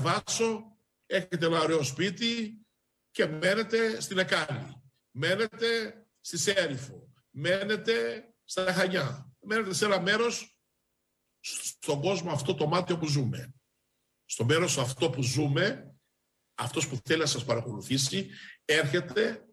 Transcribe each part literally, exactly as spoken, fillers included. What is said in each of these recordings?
Βάσο έχετε ένα ωραίο σπίτι και μένετε στην Εκάλη, μένετε στη Σέριφο, μένετε στα Χανιά, μένετε σε ένα μέρος στον κόσμο αυτό το μάτιο που ζούμε. Στο μέρος αυτό που ζούμε, αυτός που θέλει να σας παρακολουθήσει, έρχεται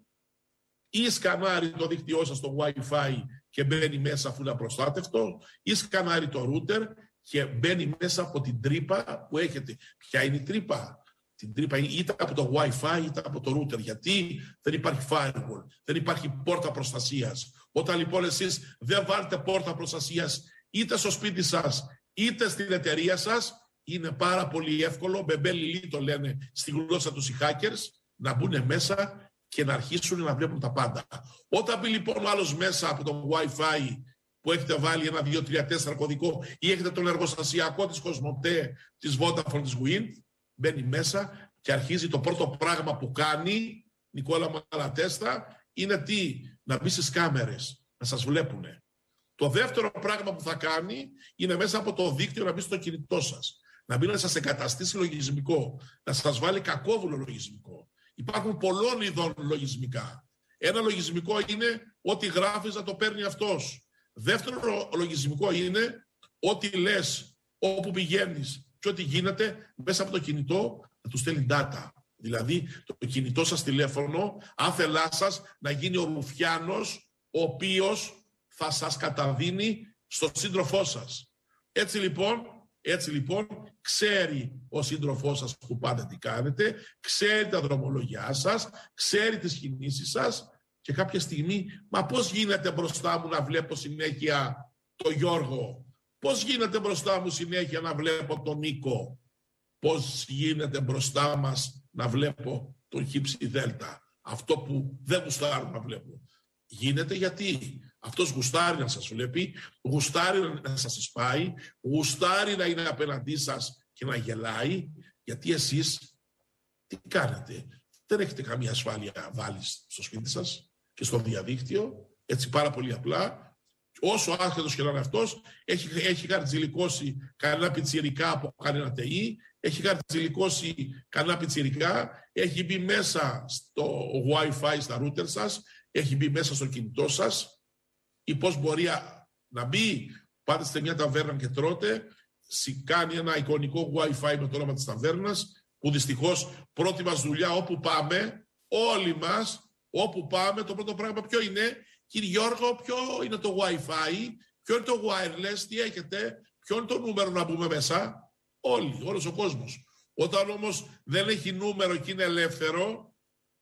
ή σκανάρει το δίκτυό σας στο Wi-Fi και μπαίνει μέσα αφού είναι απροστάτευτο, ή σκανάρει το router και μπαίνει μέσα από την τρύπα που έχετε. Ποια είναι η τρύπα? Την τρύπα είναι είτε από το Wi-Fi είτε από το router. Γιατί δεν υπάρχει firewall, δεν υπάρχει πόρτα προστασίας. Όταν λοιπόν εσείς δεν βάλετε πόρτα προστασίας είτε στο σπίτι σας είτε στην εταιρεία σας, είναι πάρα πολύ εύκολο, μπεμπέλι το λένε στη γλώσσα τους οι hackers, να μπουν μέσα και να αρχίσουν να βλέπουν τα πάντα. Όταν μπει λοιπόν ο άλλος μέσα από το Wi-Fi που έχετε βάλει ένα, δύο, τρία, τέσσερα κωδικό ή έχετε τον εργοστασιακό της Κοσμοτέ, της Vodafone, της Wind, μπαίνει μέσα και αρχίζει το πρώτο πράγμα που κάνει, Νικόλα Μαλατέστα, είναι τι? Να μπει στις κάμερες, να σας βλέπουν. Το δεύτερο πράγμα που θα κάνει είναι μέσα από το δίκτυο να μπει στο κινητό σας. Να μπει να σας εγκαταστήσει λογισμικό, να σας βάλει κακόβουλο λογισμικό. Υπάρχουν πολλών ειδών λογισμικά. Ένα λογισμικό είναι ό,τι γράφεις να το παίρνει αυτός. Δεύτερο λογισμικό είναι ό,τι λες, όπου πηγαίνεις και ό,τι γίνεται μέσα από το κινητό να του στέλνει data. Δηλαδή το κινητό σας τηλέφωνο, άθελά σας να γίνει ο ρουφιάνος ο οποίος θα σας καταδίνει στον σύντροφό σας. Έτσι λοιπόν, έτσι λοιπόν ξέρει ο σύντροφός σας που πάτε τι κάνετε, ξέρει τα δρομολογιά σας, ξέρει τις κινήσεις σας και κάποια στιγμή, μα πώς γίνεται μπροστά μου να βλέπω συνέχεια τον Γιώργο, πώς γίνεται μπροστά μου συνέχεια να βλέπω τον Νίκο, πώς γίνεται μπροστά μας να βλέπω τον Χύψη Δέλτα, αυτό που δεν γουστάρουν να βλέπω. Γίνεται γιατί αυτός γουστάρει να σας βλέπει, γουστάρει να σας εισπάει, γουστάρει να είναι απέναντί σας και να γελάει, γιατί εσείς τι κάνετε? Δεν έχετε καμία ασφάλεια βάλει στο σπίτι σας και στο διαδίκτυο, έτσι πάρα πολύ απλά. Όσο άσχετος και να είναι αυτός, έχει, έχει χαρτζηλικώσει κανένα πιτσιρικά από κανένα ΤΕΙ, έχει χαρτζηλικώσει κανένα πιτσιρικά, έχει μπει μέσα στο Wi-Fi στα router σας, έχει μπει μέσα στο κινητό σας, ή πώς μπορεί να μπει? Πάτε σε μια ταβέρνα και τρώτε, κάνει ένα εικονικό Wi-Fi με το όνομα της ταβέρνας, που δυστυχώς πρώτη μας δουλειά όπου πάμε, όλοι μας, όπου πάμε, το πρώτο πράγμα ποιο είναι? Κύριε Γιώργο, ποιο είναι το Wi-Fi, ποιο είναι το wireless, τι έχετε, ποιο είναι το νούμερο να μπούμε μέσα? Όλοι, όλος ο κόσμος. Όταν όμως δεν έχει νούμερο και είναι ελεύθερο,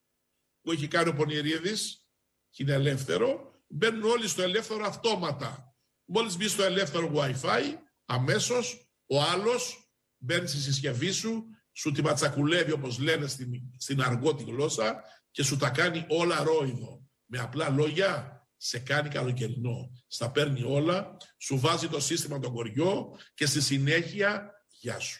που έχει κάνει ο Πονηρίδης, και είναι ελεύθερο, μπαίνουν όλοι στο ελεύθερο αυτόματα. Μόλις μπει στο ελεύθερο Wi-Fi, αμέσως ο άλλος μπαίνει στη συσκευή σου, σου τη ματσακουλεύει όπως λένε στην, στην αργό τη γλώσσα και σου τα κάνει όλα ρόιδο. Με απλά λόγια, σε κάνει καλοκαιρινό. Στα παίρνει όλα, σου βάζει το σύστημα τον κοριό και στη συνέχεια γεια σου.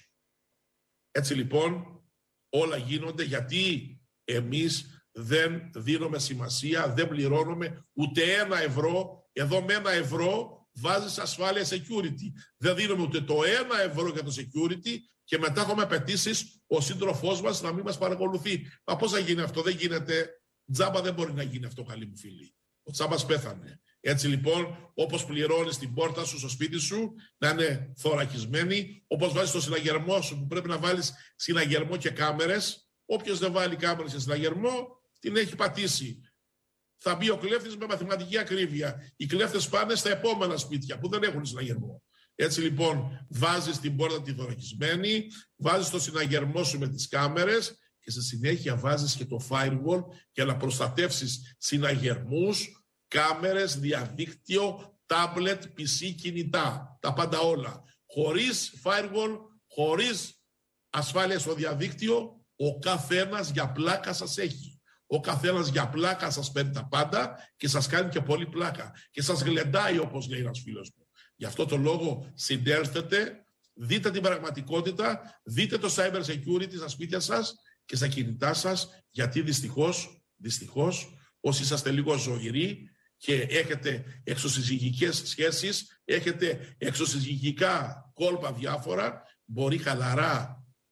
Έτσι λοιπόν όλα γίνονται γιατί εμείς δεν δίνουμε σημασία, δεν πληρώνουμε ούτε ένα ευρώ. Εδώ με ένα ευρώ βάζεις ασφάλεια security. Δεν δίνουμε ούτε το ένα ευρώ για το security και μετά έχουμε απαιτήσεις ο σύντροφός μας να μην μας παρακολουθεί. Μα πώς θα γίνει αυτό? Δεν γίνεται. Τζάμπα δεν μπορεί να γίνει αυτό, καλή μου φίλη. Ο Τσάμπας πέθανε. Έτσι λοιπόν, όπως πληρώνεις την πόρτα σου στο σπίτι σου, να είναι θωρακισμένη, όπως βάζεις το συναγερμό σου που πρέπει να βάλεις συναγερμό και κάμερες, όποιος δεν βάλει κάμερες και συναγερμό, την έχει πατήσει. Θα μπει ο κλέφτης με μαθηματική ακρίβεια. Οι κλέφτες πάνε στα επόμενα σπίτια που δεν έχουν συναγερμό. Έτσι λοιπόν, βάζεις την πόρτα τη θωρακισμένη, βάζεις το συναγερμό σου με τις κάμερες και στη συνέχεια βάζεις και το firewall για να προστατεύσεις συναγερμούς, κάμερες, διαδίκτυο, tablet, πι σι, κινητά. Τα πάντα όλα. Χωρίς firewall, χωρίς ασφάλεια στο διαδίκτυο, ο καθένας για πλάκα σας έχει. Ο καθένας για πλάκα σας παίρνει τα πάντα και σας κάνει και πολύ πλάκα. Και σας γλεντάει, όπως λέει ένας φίλος μου. Γι' αυτό το λόγο συντέρθετε, δείτε την πραγματικότητα, δείτε το cyber security στα σπίτια σας και στα κινητά σας, γιατί δυστυχώς, δυστυχώς, όσοι είσαστε λίγο ζωηροί και έχετε εξωσυζυγικές σχέσεις, έχετε εξωσυζυγικά κόλπα διάφορα, μπορεί χαλαρά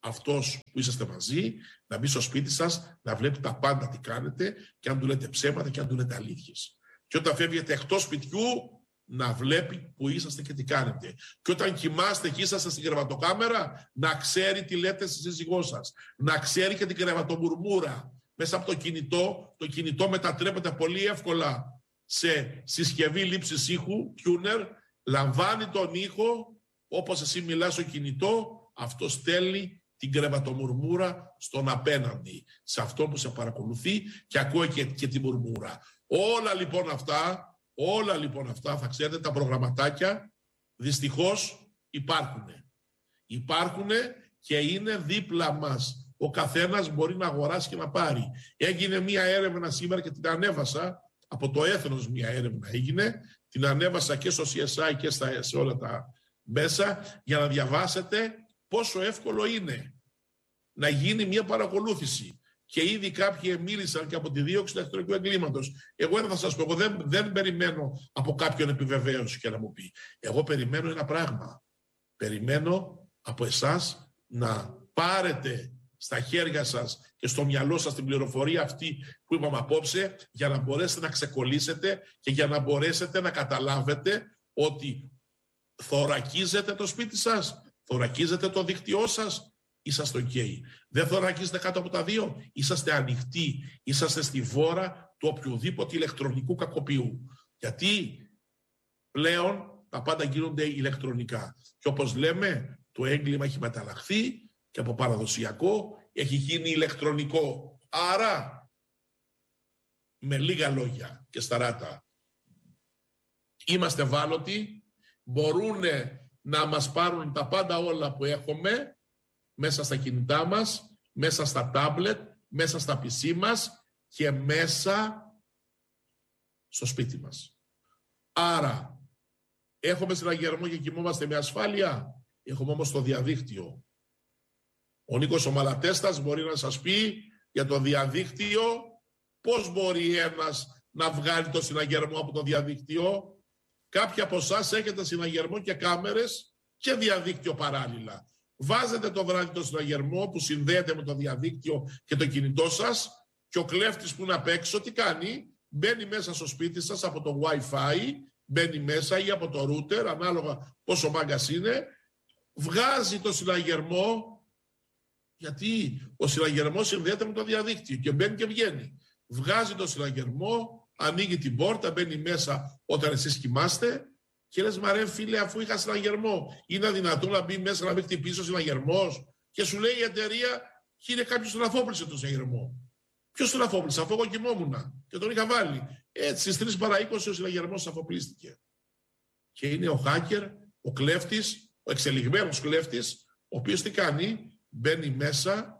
αυτός που είσαστε μαζί να μπει στο σπίτι σας, να βλέπει τα πάντα τι κάνετε και αν του λέτε ψέματα και αν του λέτε αλήθειες. Και όταν φεύγετε εκτός σπιτιού, να βλέπει που είσαστε και τι κάνετε. Και όταν κοιμάστε και είσαστε στην κρεβατοκάμερα, να ξέρει τι λέτε στη σύζυγό σας. Να ξέρει και την κρεβατομουρμούρα. Μέσα από το κινητό, το κινητό μετατρέπεται πολύ εύκολα σε συσκευή λήψης ήχου, tuner, λαμβάνει τον ήχο, όπως εσύ μιλάς στο κινητό, αυτό στέλνει την κρεβατομουρμούρα στον απέναντι, σε αυτό που σε παρακολουθεί και ακούει και, και τη μουρμούρα. Όλα λοιπόν αυτά, όλα λοιπόν αυτά, θα ξέρετε, τα προγραμματάκια δυστυχώς υπάρχουν. Υπάρχουν και είναι δίπλα μας. Ο καθένας μπορεί να αγοράσει και να πάρει. Έγινε μία έρευνα σήμερα και την ανέβασα, από το Έθνος μία έρευνα έγινε, την ανέβασα και στο σι ες άι και στα, σε όλα τα μέσα, για να διαβάσετε πόσο εύκολο είναι να γίνει μία παρακολούθηση. Και ήδη κάποιοι μίλησαν και από τη δίωξη του ηλεκτρονικού εγκλήματος. Εγώ ένα θα σας πω, εγώ δεν, δεν περιμένω από κάποιον επιβεβαίωση και να μου πει. Εγώ περιμένω ένα πράγμα. Περιμένω από εσάς να πάρετε στα χέρια σας και στο μυαλό σας την πληροφορία αυτή που είπαμε απόψε, για να μπορέσετε να ξεκολλήσετε και για να μπορέσετε να καταλάβετε ότι θωρακίζετε το σπίτι σας, θωρακίζετε το δίκτυό σας, είσαστε ok. Δεν θωρακίζετε κάτω από τα δύο, είσαστε ανοιχτοί, είσαστε στη βόρα του οποιοδήποτε ηλεκτρονικού κακοποιού. Γιατί πλέον τα πάντα γίνονται ηλεκτρονικά. Και όπως λέμε, το έγκλημα έχει μεταλλαχθεί και από παραδοσιακό έχει γίνει ηλεκτρονικό. Άρα, με λίγα λόγια και σταράτα, είμαστε ευάλωτοι, μπορούν να μας πάρουν τα πάντα όλα που έχουμε μέσα στα κινητά μας, μέσα στα τάμπλετ, μέσα στα πι σι μας και μέσα στο σπίτι μας. Άρα, έχουμε συναγερμό και κοιμόμαστε με ασφάλεια, έχουμε όμως το διαδίκτυο. Ο Νίκος ο Μαλατέστας μπορεί να σας πει για το διαδίκτυο πώς μπορεί ένας να βγάλει το συναγερμό από το διαδίκτυο. Κάποιοι από εσάς έχετε συναγερμό και κάμερες και διαδίκτυο παράλληλα. Βάζετε το βράδυ το συναγερμό που συνδέεται με το διαδίκτυο και το κινητό σας και ο κλέφτης που είναι απ' έξω τι κάνει? Μπαίνει μέσα στο σπίτι σας από το Wi-Fi, μπαίνει μέσα ή από το router, ανάλογα πόσο μάγκας είναι, βγάζει το συναγερμό. Γιατί ο συναγερμός συνδέεται με το διαδίκτυο και μπαίνει και βγαίνει. Βγάζει το συναγερμό, ανοίγει την πόρτα, μπαίνει μέσα όταν εσείς κοιμάστε και λες, μα ρε φίλε, αφού είχα συναγερμό, είναι αδυνατόν να μπει μέσα να μην χτυπήσει ο συναγερμός? Και σου λέει η εταιρεία, κύριε, κάποιος τον αφόπλησε το συναγερμό. Ποιος τον αφόπλησε? Αφού εγώ κοιμόμουν και τον είχα βάλει. Έτσι, στις τρεις παρά είκοσι ο συναγερμός αφοπλίστηκε. Και είναι ο hacker, ο κλέφτης, ο εξελιγμένος κλέφτης, ο οποίος τι κάνει? Μπαίνει μέσα,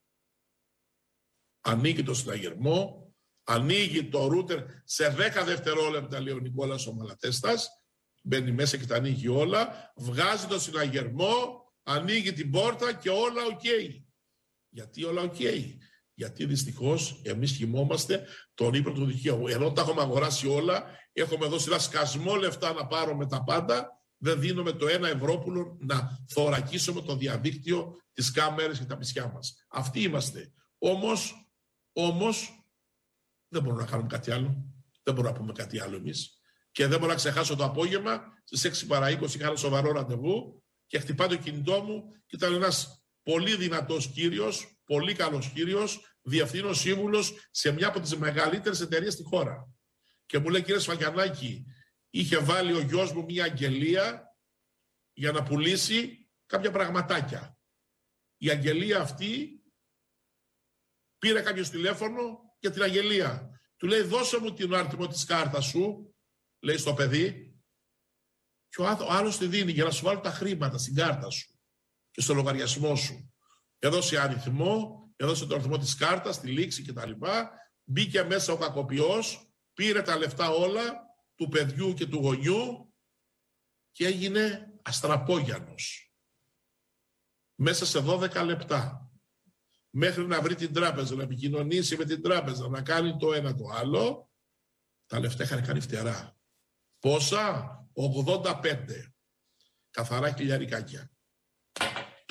ανοίγει το συναγερμό, ανοίγει το router σε δέκα δευτερόλεπτα, λέει ο Νικόλας ο Μαλατέστας, μπαίνει μέσα και τα ανοίγει όλα, βγάζει το συναγερμό, ανοίγει την πόρτα και όλα οκ. Okay. Γιατί όλα οκ? Okay? Γιατί δυστυχώς εμείς κοιμόμαστε τον ύπνο του δικαίου. Ενώ τα έχουμε αγοράσει όλα, έχουμε δώσει ένα σκασμό λεφτά να πάρουμε τα πάντα, δεν δίνουμε το ένα ευρώπουλο να θωρακίσουμε το διαδίκτυο, τις κάμερες και τα πισιά μας. Αυτοί είμαστε. Όμως, όμως, δεν μπορούμε να κάνουμε κάτι άλλο. Δεν μπορούμε να πούμε κάτι άλλο εμείς. Και δεν μπορώ να ξεχάσω το απόγευμα, στις έξι παρά είκοσι είχα ένα σοβαρό ραντεβού και χτυπάει το κινητό μου και ήταν ένας πολύ δυνατός κύριος, πολύ καλός κύριος, διευθύνων σύμβουλος σε μια από τις μεγαλύτερες εταιρείες στη χώρα. Και μου λέει, κύριε Σφαγιανάκη, είχε βάλει ο γιος μου μια αγγελία για να πουλήσει κάποια πραγματάκια. Η αγγελία αυτή πήρε κάποιος τηλέφωνο για την αγγελία. Του λέει, δώσε μου την αριθμό της κάρτας σου, λέει στο παιδί, και ο άλλος τη δίνει για να σου βάλει τα χρήματα στην κάρτα σου και στο λογαριασμό σου. Έδωσε αριθμό, έδωσε τον αριθμό της κάρτας, τη λήξη κτλ. Μπήκε μέσα ο κακοποιός, πήρε τα λεφτά όλα του παιδιού και του γονιού και έγινε αστραπόγιανος. Μέσα σε δώδεκα λεπτά. Μέχρι να βρει την τράπεζα, να επικοινωνήσει με την τράπεζα, να κάνει το ένα το άλλο, τα λεφτά είχαν κάνει φτερά. Πόσα? ογδόντα πέντε. Καθαρά χιλιαρικάκια.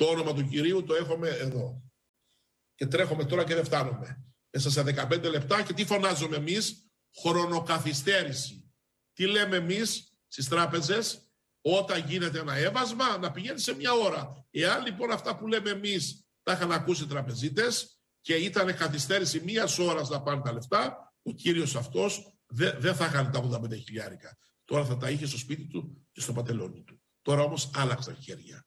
Το όνομα του Κυρίου το έχουμε εδώ. Και τρέχουμε τώρα και δεν φτάνουμε. Μέσα σε δεκαπέντε λεπτά και τι φωνάζουμε εμείς? Χρονοκαθυστέρηση. Τι λέμε εμείς στις τράπεζες? Όταν γίνεται ένα έβασμα να πηγαίνει σε μια ώρα. Εάν λοιπόν αυτά που λέμε εμείς τα είχαν ακούσει οι τραπεζίτες και ήταν καθυστέρηση μίας ώρας να πάνε τα λεφτά, ο κύριος αυτός δεν δε θα είχαν τα ογδόντα πέντε χιλιάρικα. Τώρα θα τα είχε στο σπίτι του και στο πατελόνι του. Τώρα όμως άλλαξαν χέρια.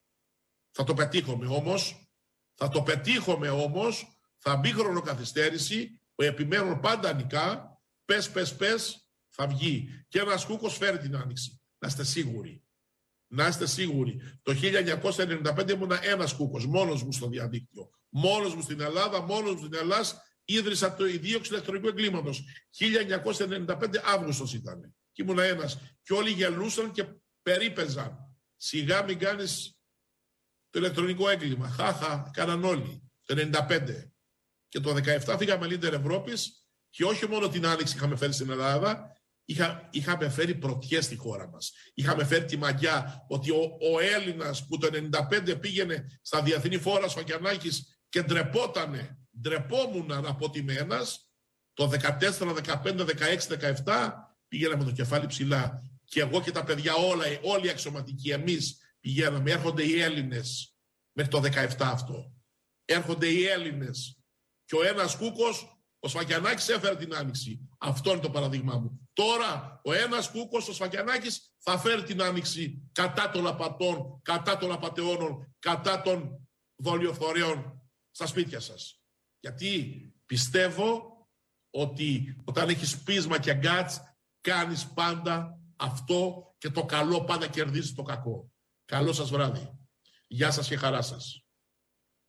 Θα το πετύχουμε όμως, θα το πετύχουμε όμως, θα μπει χρονοκαθυστέρηση, που επιμένουν πάντα νικά, πες, πες, πες, θα βγει. Και ένας κούκος φέρει την άνοιξη. Να είστε σίγουροι. Να είστε σίγουροι. Το χίλια εννιακόσια ενενήντα πέντε ήμουν ένας κούκος, μόνος μου στο διαδίκτυο. Μόνος μου στην Ελλάδα, μόνος μου στην Ελλάδα, ίδρυσα το δίωξη ηλεκτρονικού εγκλήματος. χίλια εννιακόσια ενενήντα πέντε Αύγουστος ήταν. Και ήμουν ένας. Και όλοι γελούσαν και περίπαιζαν. Σιγά μην κάνεις το ηλεκτρονικό έγκλημα. Χάχα, κάναν όλοι. Το ενενήντα πέντε. Και το δεκαεπτά φύγαμε leader Ευρώπης και όχι μόνο την άνοιξη είχαμε φέρει στην Ελλάδα, είχα, είχαμε φέρει πρωτιές στη χώρα μας. Είχαμε φέρει τη μαγιά ότι ο, ο Έλληνας που το ενενήντα πέντε πήγαινε στα διεθνή φόρα Σφακιανάκης και ντρεπότανε, ντρεπόμουνα να πω ότι είμαι ένας, το δεκατέσσερα, δεκαπέντε, δεκαέξι, δεκαεπτά πήγαινα με το κεφάλι ψηλά. Και εγώ και τα παιδιά όλα, όλοι οι αξιωματικοί, εμείς πηγαίναμε. Έρχονται οι Έλληνες μέχρι το δεκαεπτά αυτό. Έρχονται οι Έλληνες. Και ο ένας κούκος, ο Σφακιανάκης, έφερε την άνοιξη. Αυτό είναι το παραδείγμα μου. Τώρα ο ένας κούκος, ο Σφακιανάκης, θα φέρει την άνοιξη κατά των απατών, κατά των απατεώνων, κατά των δολιοφθορέων στα σπίτια σας. Γιατί πιστεύω ότι όταν έχεις πείσμα και γκάτς, κάνεις πάντα αυτό και το καλό πάντα κερδίζει το κακό. Καλό σας βράδυ. Γεια σας και χαρά σας.